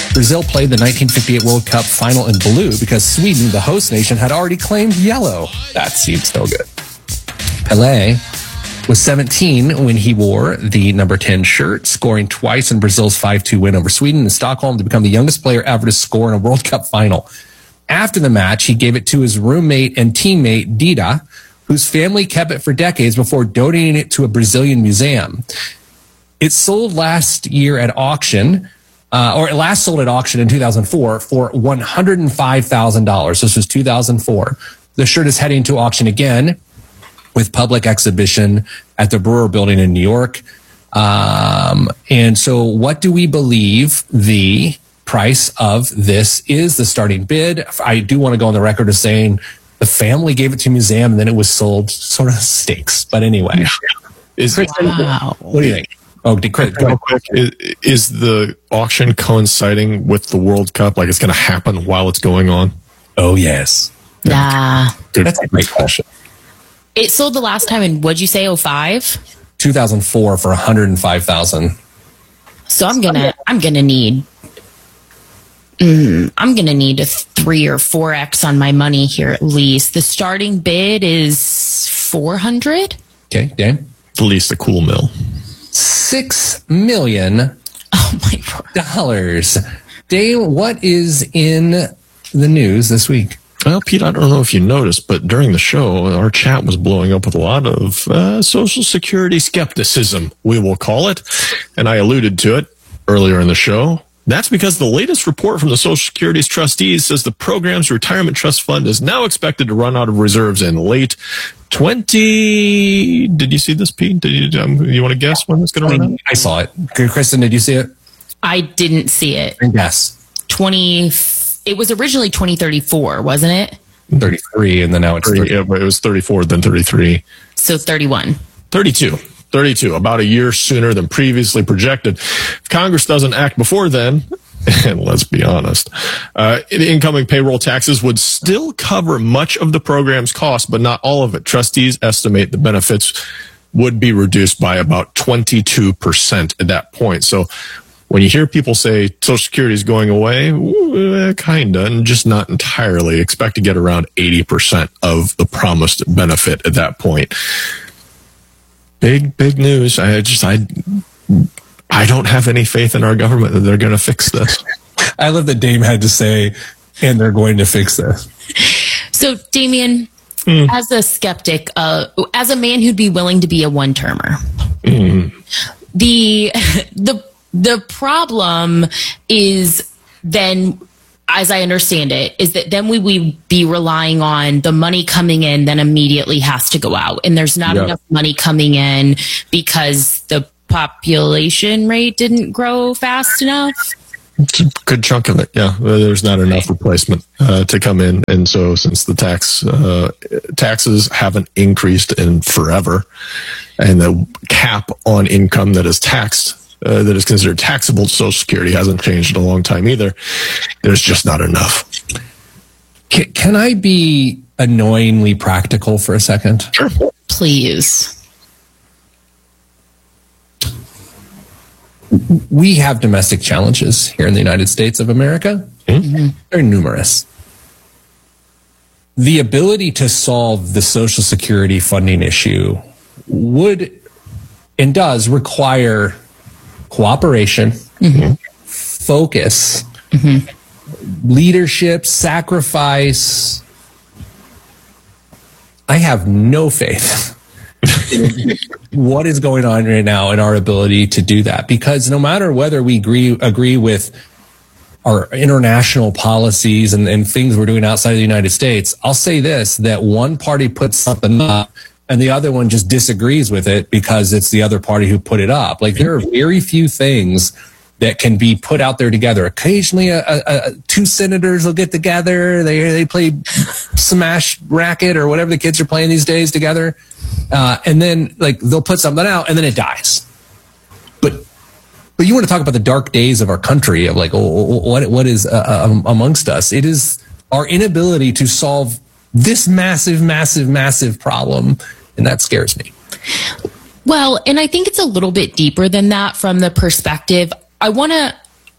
Brazil played the 1958 World Cup final in blue because Sweden, the host nation, had already claimed yellow. That seems no good. Pelé was 17 when he wore the number 10 shirt, scoring twice in Brazil's 5-2 win over Sweden in Stockholm to become the youngest player ever to score in a World Cup final. After the match, he gave it to his roommate and teammate, Dida, whose family kept it for decades before donating it to a Brazilian museum. It sold last year at auction, or it last sold at auction in 2004 for $105,000. This was 2004. The shirt is heading to auction again with public exhibition at the Brewer Building in New York. And so what do we believe the price of this is, the starting bid? I do want to go on the record as saying the family gave it to a museum and then it was sold sort of stakes. But anyway. Wow. What do you think? Oh, Chris, go ahead. Is the auction coinciding with the World Cup? Like it's going to happen while it's going on? Oh, yes. Nah. That's a great question. It sold the last time in, what'd you say, 05? 2004 for $105,000. So I'm gonna need a 3 or 4x on my money here at least. The starting bid is 400. Okay, Dan? At least a cool mill. $6 million. Oh my God. Dave, what is in the news this week? Well, Pete, I don't know if you noticed, but during the show, our chat was blowing up with a lot of Social Security skepticism, we will call it. And I alluded to it earlier in the show. That's because the latest report from the Social Security's trustees says the program's retirement trust fund is now expected to run out of reserves in late 20. Did you see this, Pete? You want to guess when it's going to run out? I saw it. Kristen, did you see it? I didn't see it. Yes. It was originally 2034, wasn't it? 33, and then now it's 30. Yeah, but it was 34, then 33. So 31. 32, about a year sooner than previously projected. If Congress doesn't act before then, and let's be honest, the incoming payroll taxes would still cover much of the program's cost, but not all of it. Trustees estimate the benefits would be reduced by about 22% at that point. So when you hear people say Social Security is going away, kinda, and just not entirely. Expect to get around 80% of the promised benefit at that point. Big news. I don't have any faith in our government that they're going to fix this. I love that Dame had to say, and they're going to fix this. So, Damien, as a skeptic, as a man who'd be willing to be a one-termer, the problem is then, as I understand it, is that then we would be relying on the money coming in then immediately has to go out. And there's not enough money coming in because the population rate didn't grow fast enough. It's a good chunk of it, yeah. There's not enough replacement to come in. And so since the taxes haven't increased in forever, and the cap on income that is taxed, that is considered taxable to Social Security hasn't changed in a long time either. There's just not enough. Can I be annoyingly practical for a second? Sure. Please. We have domestic challenges here in the United States of America. They're numerous. The ability to solve the Social Security funding issue would and does require cooperation, focus, leadership, sacrifice. I have no faith in what is going on right now in our ability to do that, because no matter whether we agree with our international policies and things we're doing outside of the United States, I'll say this, that one party puts something up and the other one just disagrees with it because it's the other party who put it up. Like, there are very few things that can be put out there together. Occasionally, two senators will get together. They play Smash Racket or whatever the kids are playing these days together, and then like they'll put something out and then it dies. But you want to talk about the dark days of our country, of like what is amongst us? It is our inability to solve this massive problem. And that scares me. Well, and I think it's a little bit deeper than that from the perspective. I want to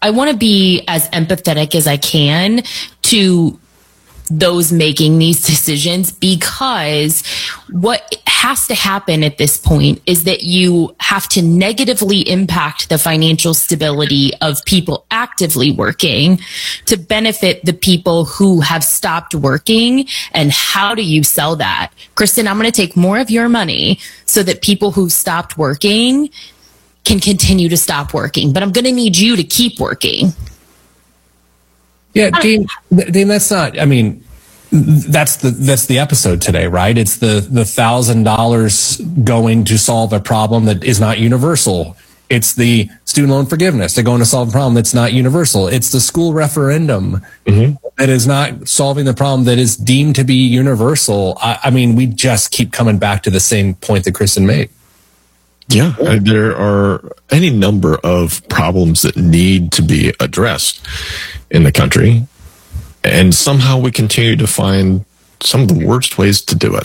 to be as empathetic as I can to those making these decisions, because what has to happen at this point is that you have to negatively impact the financial stability of people actively working to benefit the people who have stopped working. And how do you sell that? Kristen, I'm going to take more of your money so that people who stopped working can continue to stop working, but I'm going to need you to keep working. Yeah, Dean, that's not, I mean, that's the episode today, right? It's the $1,000 going to solve a problem that is not universal. It's the student loan forgiveness. They're going to solve a problem that's not universal. It's the school referendum that is not solving the problem that is deemed to be universal. I mean, we just keep coming back to the same point that Kristen made. Yeah, there are any number of problems that need to be addressed in the country, and somehow we continue to find some of the worst ways to do it.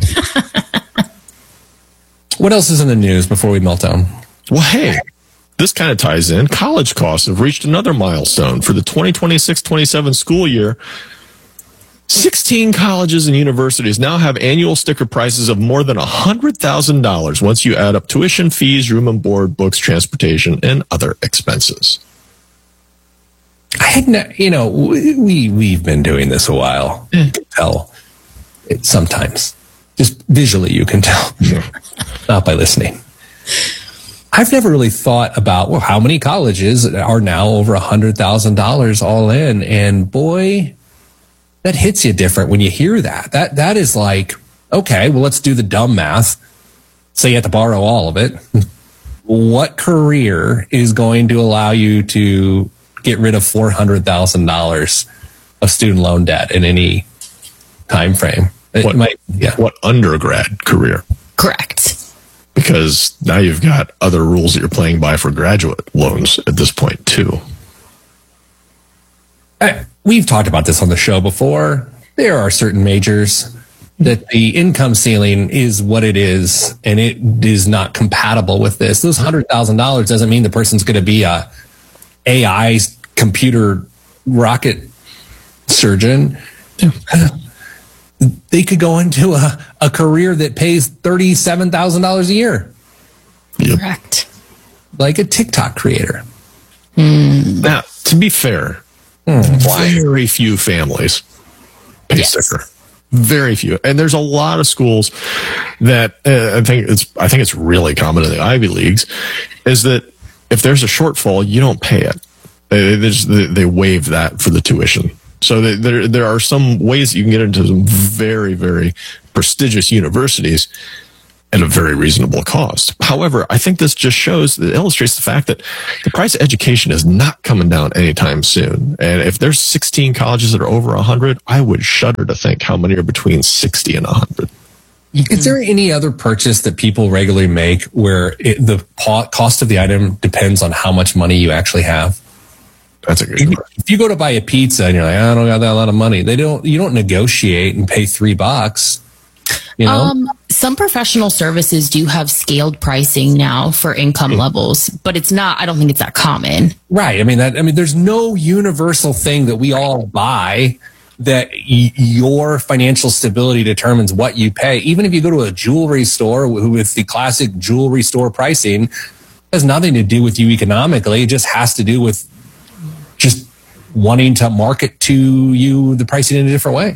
What else is in the news before we melt down? Well, hey, this kind of ties in. College costs have reached another milestone for the 2026-27 school year. 16 colleges and universities now have annual sticker prices of more than $100,000 once you add up tuition, fees, room and board, books, transportation, and other expenses. I had we've been doing this a while. You can tell it sometimes. Just visually, you can tell. Not by listening. I've never really thought about, well, how many colleges are now over $100,000 all in? And boy, that hits you different when you hear that. That is like, okay, well, let's do the dumb math. Say you have to borrow all of it. What career is going to allow you to get rid of $400,000 of student loan debt in any time frame? What undergrad career? Correct. Because now you've got other rules that you're playing by for graduate loans at this point, too. We've talked about this on the show before. There are certain majors that the income ceiling is what it is, and it is not compatible with this. Those $100,000 doesn't mean the person's going to be a AI computer rocket surgeon. They could go into a career that pays $37,000 a year. Yep. Correct. Like a TikTok creator. Now, to be fair, very few families pay sticker. Very few. And there's a lot of schools that I think it's really common in the Ivy Leagues is that if there's a shortfall, you don't pay it. They waive that for the tuition. So there are some ways you can get into some very, very prestigious universities at a very reasonable cost. However, I think this just illustrates the fact that the price of education is not coming down anytime soon. And if there's 16 colleges that are over 100, I would shudder to think how many are between 60 and 100. Is there any other purchase that people regularly make where the cost of the item depends on how much money you actually have? That's a good question. If you go to buy a pizza and you're like, I don't got that lot of money, you don't negotiate and pay $3. You know? Some professional services do have scaled pricing now for income levels, but I don't think it's that common. Right. I mean, there's no universal thing that we all buy that your financial stability determines what you pay. Even if you go to a jewelry store with the classic jewelry store pricing, it has nothing to do with you economically. It just has to do with just wanting to market to you the pricing in a different way.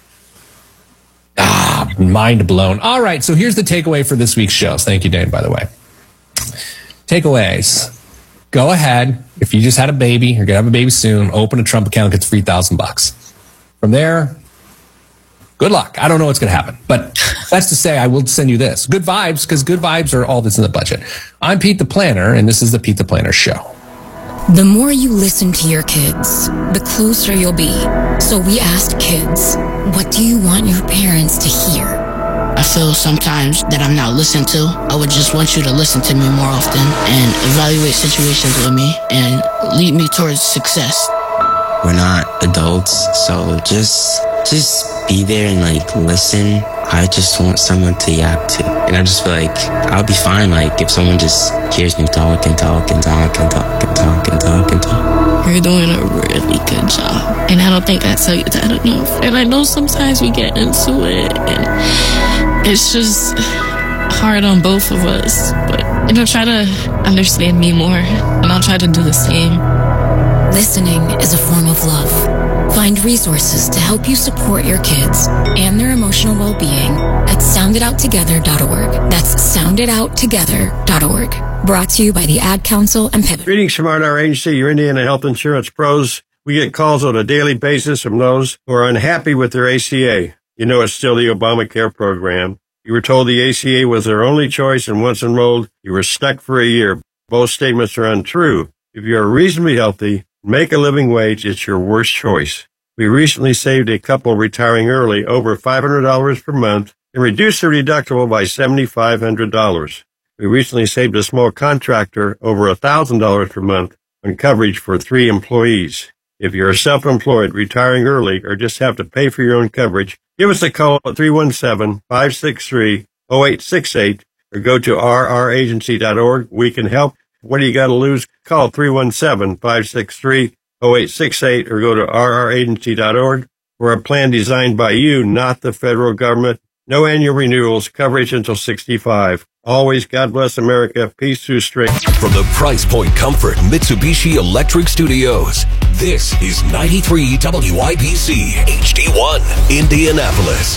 Mind blown. All right, so here's the takeaway for this week's show. Thank you, Dane, by the way. Takeaways. Go ahead. If you just had a baby, you're going to have a baby soon, open a Trump account, get $3,000. From there, good luck. I don't know what's going to happen, but that's to say I will send you this. Good vibes, because good vibes are all that's in the budget. I'm Pete the Planner, and this is the Pete the Planner Show. The more you listen to your kids, the closer you'll be. So we asked kids, what do you want your parents to hear? I feel sometimes that I'm not listened to. I would just want you to listen to me more often and evaluate situations with me and lead me towards success. We're not adults, so just be there and listen I just want someone to yap to. And I just feel like I'll be fine, like, if someone just hears me talk and talk and talk and talk and talk and talk and talk. You're doing a really good job. And I don't think I tell you that enough. And I know sometimes we get into it, and it's just hard on both of us. But, try to understand me more, and I'll try to do the same. Listening is a form of love. Find resources to help you support your kids and their emotional well-being at soundidouttogether.org. That's soundidouttogether.org. Brought to you by the Ad Council and Pivot. Greetings from our agency, your Indiana Health Insurance Pros. We get calls on a daily basis from those who are unhappy with their ACA. You know it's still the Obamacare program. You were told the ACA was their only choice, and once enrolled, you were stuck for a year. Both statements are untrue. If you are reasonably healthy, make a living wage, it's your worst choice. We recently saved a couple retiring early over $500 per month and reduced their deductible by $7,500. We recently saved a small contractor over $1,000 per month on coverage for 3 employees. If you're self-employed, retiring early, or just have to pay for your own coverage, give us a call at 317-563-0868 or go to rragency.org. We can help. What do you got to lose? Call 317-563-0868 or go to rragency.org for a plan designed by you, not the federal government. No annual renewals, coverage until 65. Always, God bless America. Peace through strength. From the Price Point Comfort Mitsubishi Electric Studios, this is 93 WIBC HD1, Indianapolis.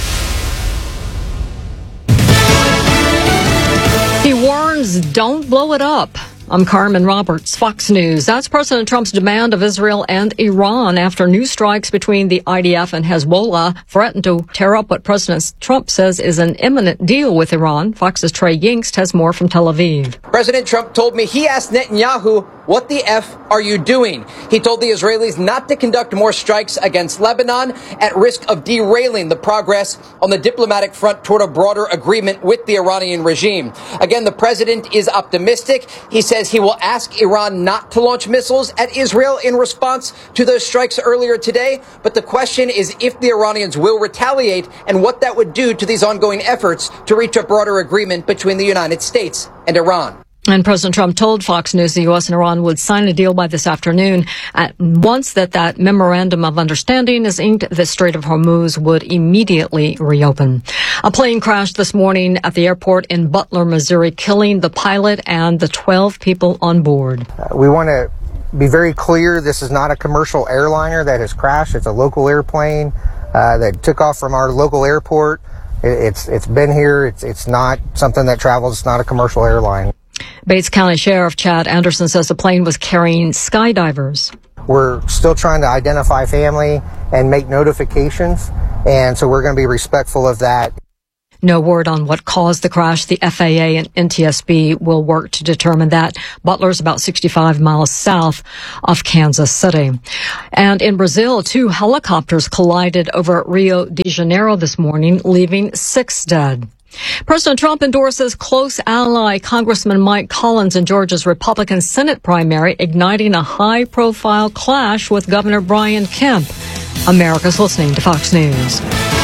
He warns, don't blow it up. I'm Carmen Roberts, Fox News. That's President Trump's demand of Israel and Iran after new strikes between the IDF and Hezbollah threaten to tear up what President Trump says is an imminent deal with Iran. Fox's Trey Yingst has more from Tel Aviv. President Trump told me he asked Netanyahu, what the F are you doing? He told the Israelis not to conduct more strikes against Lebanon at risk of derailing the progress on the diplomatic front toward a broader agreement with the Iranian regime. Again, the president is optimistic. He says he will ask Iran not to launch missiles at Israel in response to those strikes earlier today. But the question is if the Iranians will retaliate and what that would do to these ongoing efforts to reach a broader agreement between the United States and Iran. And President Trump told Fox News the U.S. and Iran would sign a deal by this afternoon. Once that memorandum of understanding is inked, the Strait of Hormuz would immediately reopen. A plane crashed this morning at the airport in Butler, Missouri, killing the pilot and the 12 people on board. We want to be very clear. This is not a commercial airliner that has crashed. It's a local airplane that took off from our local airport. It's been here. It's not something that travels. It's not a commercial airline. Bates County Sheriff Chad Anderson says the plane was carrying skydivers. We're still trying to identify family and make notifications, and so we're going to be respectful of that. No word on what caused the crash. The FAA and NTSB will work to determine that. Butler's about 65 miles south of Kansas City. And in Brazil, 2 helicopters collided over Rio de Janeiro this morning, leaving 6 dead. President Trump endorses close ally Congressman Mike Collins in Georgia's Republican Senate primary, igniting a high-profile clash with Governor Brian Kemp. America's listening to Fox News.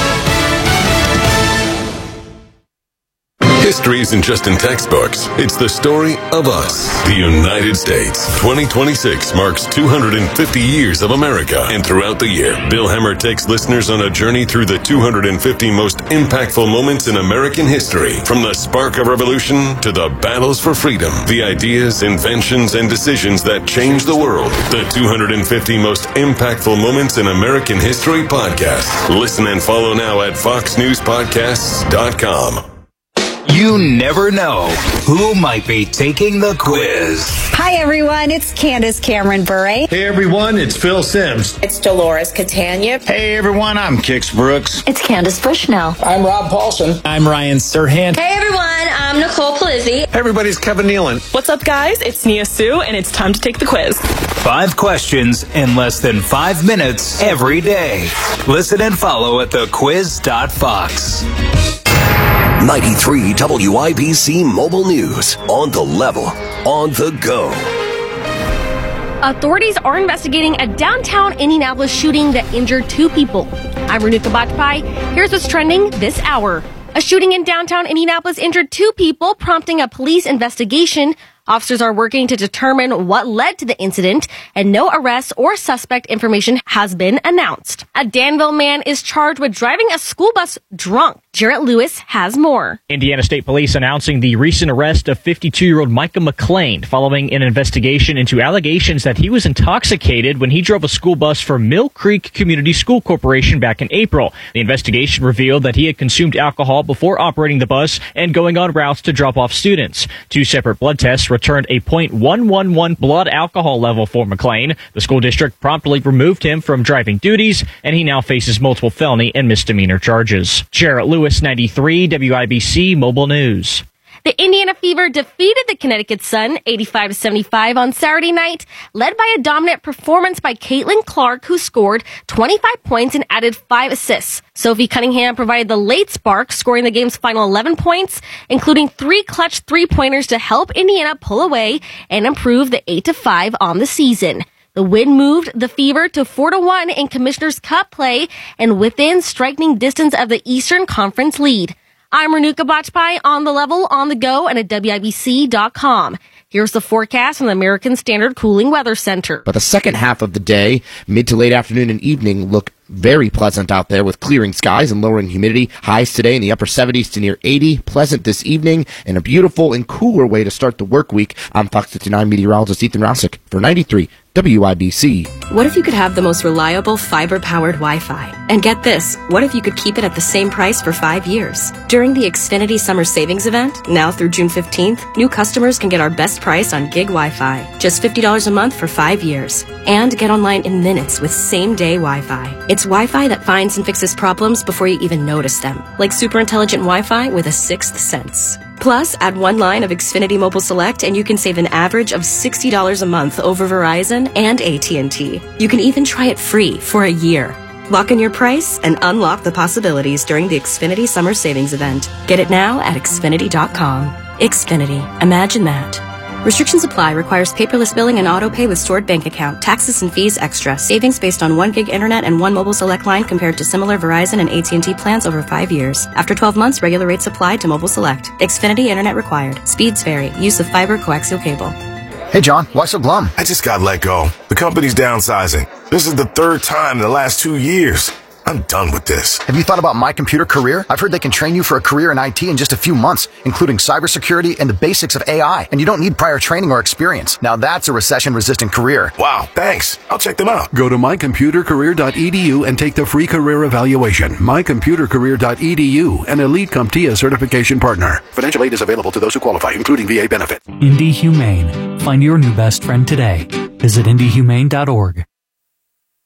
History isn't just in textbooks. It's the story of us. The United States. 2026 marks 250 years of America. And throughout the year, Bill Hemmer takes listeners on a journey through the 250 most impactful moments in American history. From the spark of revolution to the battles for freedom. The ideas, inventions, and decisions that changed the world. The 250 most impactful moments in American history podcast. Listen and follow now at foxnewspodcasts.com. You never know who might be taking the quiz. Hi, everyone. It's Candace Cameron Bure. Hey, everyone. It's Phil Sims. It's Dolores Catania. Hey, everyone. I'm Kix Brooks. It's Candace Bushnell. I'm Rob Paulson. I'm Ryan Serhant. Hey, everyone. I'm Nicole Palizzi. Hey, everybody. It's Kevin Nealon. What's up, guys? It's Nia Sue, and it's time to take the quiz. 5 questions in less than 5 minutes every day. Listen and follow at thequiz.fox. 93 WIBC Mobile News. On the level, on the go. Authorities are investigating a downtown Indianapolis shooting that injured 2 people. I'm Renuka Bajpai. Here's what's trending this hour. A shooting in downtown Indianapolis injured 2 people, prompting a police investigation. Officers are working to determine what led to the incident, and no arrests or suspect information has been announced. A Danville man is charged with driving a school bus drunk. Jarrett Lewis has more. Indiana State Police announcing the recent arrest of 52-year-old Micah McLean following an investigation into allegations that he was intoxicated when he drove a school bus for Mill Creek Community School Corporation back in April. The investigation revealed that he had consumed alcohol before operating the bus and going on routes to drop off students. 2 separate blood tests returned a .111 blood alcohol level for McLean. The school district promptly removed him from driving duties, and he now faces multiple felony and misdemeanor charges. Jarrett Lewis, 93, WIBC Mobile News. The Indiana Fever defeated the Connecticut Sun 85-75 on Saturday night, led by a dominant performance by Caitlin Clark, who scored 25 points and added 5 assists. Sophie Cunningham provided the late spark, scoring the game's final 11 points, including 3 clutch three-pointers to help Indiana pull away and improve the 8-5 on the season. The win moved the Fever to 4-1 in Commissioner's Cup play and within striking distance of the Eastern Conference lead. I'm Renuka Bajpai, on the level, on the go, and at WIBC.com. Here's the forecast from the American Standard Cooling Weather Center. But the second half of the day, mid to late afternoon and evening, look very pleasant out there with clearing skies and lowering humidity. Highs today in the upper 70s to near 80. Pleasant this evening and a beautiful and cooler way to start the work week. I'm Fox 59 meteorologist Ethan Rousick for 93 WIBC. What if you could have the most reliable fiber-powered Wi-Fi? And get this, what if you could keep it at the same price for 5 years? During the Xfinity Summer Savings Event, now through June 15th, new customers can get our best price on gig Wi-Fi. Just $50 a month for 5 years. And get online in minutes with same-day Wi-Fi. It's Wi-Fi that finds and fixes problems before you even notice them. Like super intelligent Wi-Fi with a 6th sense. Plus, add 1 line of Xfinity Mobile Select and you can save an average of $60 a month over Verizon and AT&T. You can even try it free for a year. Lock in your price and unlock the possibilities during the Xfinity Summer Savings Event. Get it now at Xfinity.com. Xfinity. Imagine that. Restrictions apply. Requires paperless billing and auto pay with stored bank account. Taxes and fees extra. Savings based on 1 gig internet and 1 mobile select line compared to similar Verizon and AT&T plans over 5 years. After 12 months, regular rates apply to mobile select. Xfinity internet required. Speeds vary. Use of fiber coaxial cable. Hey John, why so glum? I just got let go. The company's downsizing. This is the 3rd time in the last 2 years. I'm done with this. Have you thought about My Computer Career? I've heard they can train you for a career in IT in just a few months, including cybersecurity and the basics of AI. And you don't need prior training or experience. Now that's a recession-resistant career. Wow, thanks. I'll check them out. Go to mycomputercareer.edu and take the free career evaluation. mycomputercareer.edu, an Elite CompTIA certification partner. Financial aid is available to those who qualify, including VA benefit. Indy Humane. Find your new best friend today. Visit indyhumane.org.